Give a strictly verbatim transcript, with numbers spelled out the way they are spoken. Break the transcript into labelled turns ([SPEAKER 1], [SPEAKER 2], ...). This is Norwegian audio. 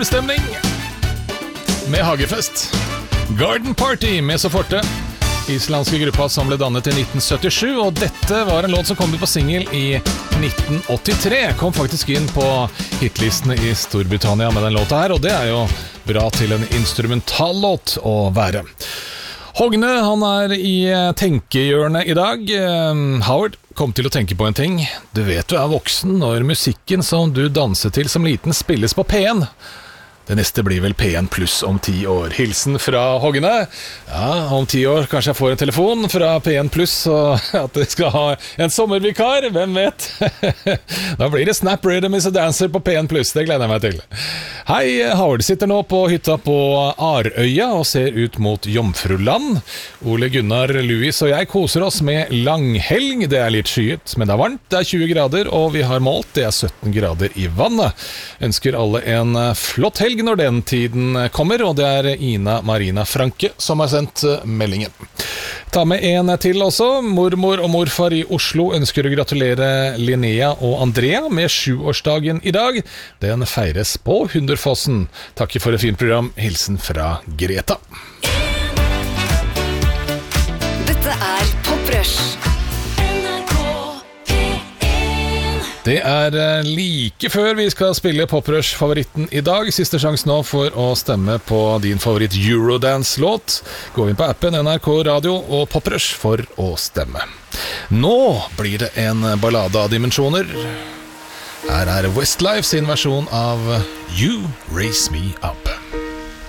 [SPEAKER 1] Stemning med hagefest. Garden Party med Så Forte. Islandske gruppa som ble dannet i nitten syttisju, og dette var en låt som kom ut på single i nitten åttitre. Kom faktisk inn på hitlistene i Storbritannia med den låta her, og det er jo bra til en instrumentallåt å være. Hogne, han er i tenkehjørnet i dag. Howard kom til å tenke på en ting. Du vet du er voksen når musikken som du danser til som liten spilles på P en. Det neste blir vel P en pluss om ti år. Hilsen fra Hogne. Ja, om ti år kanskje jeg får en telefon fra P en pluss, og at de skal ha en sommervikar, hvem vet? Da blir det Snap Rhythm is a Dancer på P en pluss, det gleder jeg meg til. Hei, Howard sitter nå på hytta på Arøya og ser ut mot Jomfruland. Ole Gunnar, Louis og jeg koser oss med langhelg. Det er litt skyet, men det er varmt. Det er tjue grader, og vi har målt, det er sytten grader i vannet. Ønsker alle en flott helg når den tiden kommer, og det er Ina Marina Franke som har sendt meldingen. Ta med en til også. Mormor og morfar i Oslo ønsker å gratulere Linnea og Andrea med sjuårsdagen i dag. Den feires på Hunderfossen. Takker for et fint program. Hilsen fra Greta.
[SPEAKER 2] Dette er Poprush.
[SPEAKER 1] Det er like før vi skal spille Poprush-favoritten i dag. Siste sjans nå for å stemme på din favoritt Eurodance-låt. Gå inn på appen N R K Radio og Poprush for å stemme. Nå blir det en ballade av dimensjoner. Her er Westlife sin versjon av You Raise Me Up.